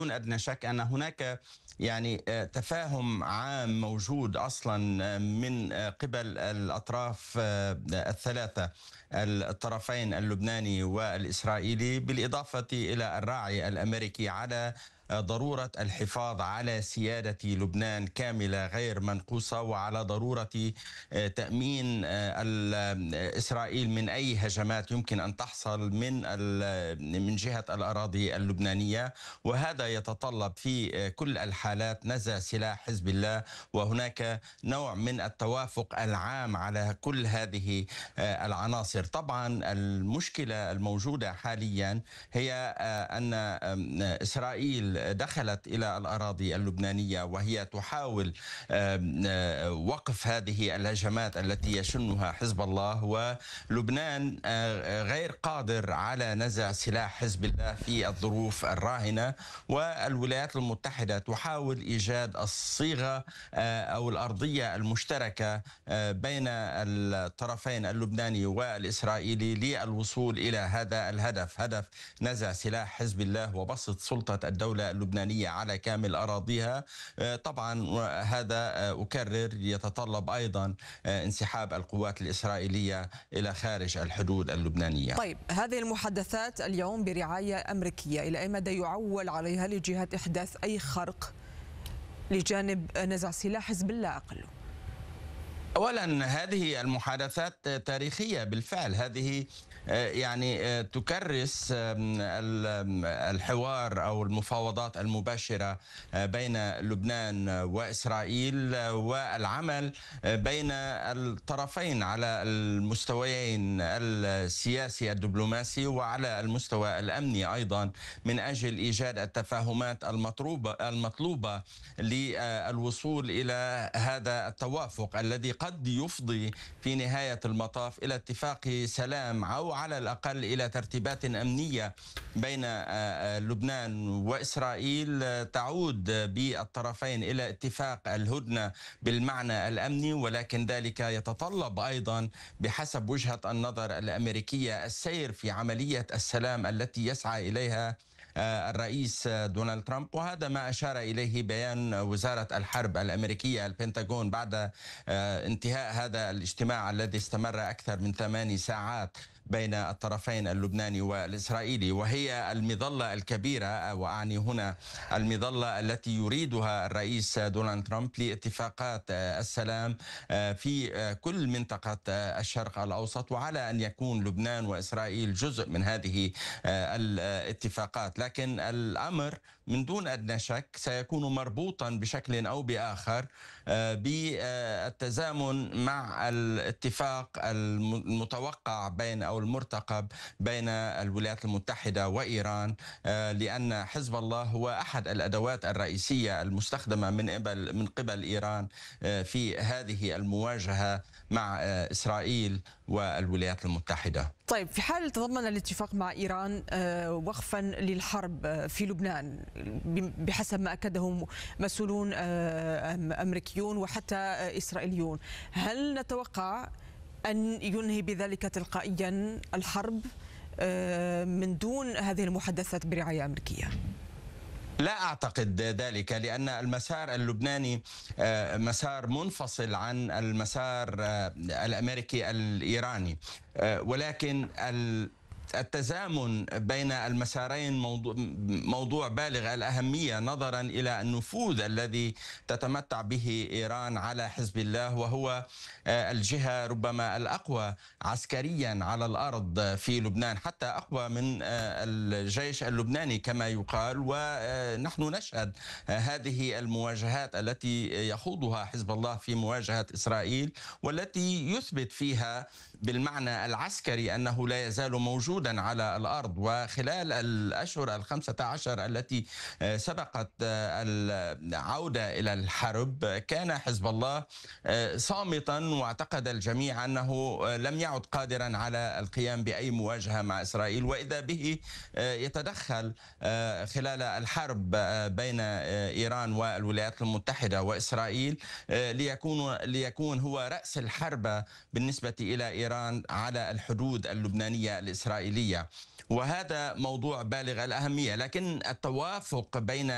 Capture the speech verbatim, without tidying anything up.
دون أدنى شك أن هناك يعني آه، تفاهم عام موجود أصلا آه، من آه، قبل الأطراف آه، الثلاثة، الطرفين اللبناني والإسرائيلي، بالإضافة إلى الراعي الأمريكي، على آه، ضرورة الحفاظ على سيادة لبنان كاملة غير منقوصة، وعلى ضرورة آه، تأمين آه، ال- آه، إسرائيل من أي هجمات يمكن أن تحصل من ال- من جهة الأراضي اللبنانية. وهذا يتطلب في كل الحالات نزع سلاح حزب الله، وهناك نوع من التوافق العام على كل هذه آه، العناصر. طبعا المشكلة الموجودة حاليا هي آه، أن آم، إسرائيل دخلت إلى الأراضي اللبنانية وهي تحاول آم، آه، وقف هذه الهجمات التي يشنها حزب الله، ولبنان آه، غير قادر على نزع سلاح حزب الله في الظروف الراهنة. والولايات المتحدة تحاول إيجاد الصيغة آه، أو الأرضية المشتركة آه، بين الطرفين اللبناني والإسرائيلي للوصول إلى هذا الهدف، هدف نزع سلاح حزب الله وبسط سلطة الدولة اللبنانية على كامل أراضيها. آه، طبعا هذا آه، أكرر يتطلب أيضا آه، انسحاب القوات الإسرائيلية إلى خارج الحدود اللبنانية. طيب، هذه المحادثات اليوم برعاية أمريكية، إلى أي مدى يعول عليها لجهة إحداث أي خرق لجانب نزع سلاح حزب الله أقله؟ أولا، هذه المحادثات تاريخية بالفعل. هذه آه، يعني آه، تكرس آم، ال- الحوار أو المفاوضات المباشرة آه، بين لبنان وإسرائيل، آه، والعمل آه، بين الطرفين على المستويين السياسي الدبلوماسي وعلى المستوى الأمني أيضا، من أجل إيجاد التفاهمات المطلوبة المطلوبة للوصول إلى هذا التوافق الذي قد يفضي في نهاية المطاف إلى اتفاق سلام، أو على الأقل إلى ترتيبات أمنية بين آه، آه، لبنان وإسرائيل آه، تعود بالطرفين إلى اتفاق الهدنة بالمعنى الأمني. ولكن ذلك يتطلب أيضا بحسب وجهة النظر الأمريكية السير في عملية السلام التي يسعى إليها آه، الرئيس آه، دونالد ترامب. وهذا ما أشار إليه بيان وزارة الحرب الأمريكية البنتاغون بعد آه، انتهاء هذا الاجتماع الذي استمر أكثر من ثماني ساعات بين الطرفين اللبناني والإسرائيلي، وهي المظلة الكبيرة، وأعني هنا المظلة التي يريدها الرئيس دونالد ترامب لاتفاقات آه، السلام آه، في آه، كل منطقة آه، الشرق الأوسط، وعلى أن يكون لبنان وإسرائيل جزء من هذه آه، الاتفاقات. لكن الأمر من دون أدنى شك سيكون مربوطا بشكل أو بآخر آه، بالتزامن مع الاتفاق المتوقع بين أو المرتقب بين الولايات المتحدة وإيران، آه، لأن حزب الله هو أحد الأدوات الرئيسية المستخدمة من قبل من قبل إيران آه، في هذه المواجهة مع آه، إسرائيل والولايات المتحدة. طيب، في حال تضمن الاتفاق مع إيران آه، وقفا للحرب آه، في لبنان بحسب ما أكده مسؤولون آه، أمريكيون وحتى آه، إسرائيليون، هل نتوقع أن ينهي بذلك تلقائيا الحرب آه، من دون هذه المحادثات برعاية أمريكية؟ لا أعتقد ذلك، لأن المسار اللبناني آه، مسار منفصل عن المسار آه، الأمريكي الإيراني، آه، ولكن ال التزامن بين المسارين موضوع, موضوع بالغ الأهمية، نظرا إلى النفوذ الذي تتمتع به إيران على حزب الله، وهو آه، الجهة ربما الأقوى عسكريا على الأرض في لبنان، حتى أقوى من آه، الجيش اللبناني كما يقال. ونحن نشهد آه، هذه المواجهات التي يخوضها حزب الله في مواجهة إسرائيل، والتي يثبت فيها بالمعنى العسكري أنه لا يزال موجودا على الأرض. وخلال الأشهر الخمسة عشر التي آه، سبقت آه، العودة إلى الحرب، كان حزب الله آه، صامتا، واعتقد الجميع أنه آه، لم يعد قادرا على القيام بأي مواجهة مع إسرائيل، وإذا به آه، يتدخل آه، خلال الحرب آه، بين آه، إيران والولايات المتحدة وإسرائيل آه، ليكون ليكون هو رأس الحرب بالنسبة إلى إيران على الحدود اللبنانية الإسرائيلية. وهذا موضوع بالغ الأهمية. لكن التوافق بين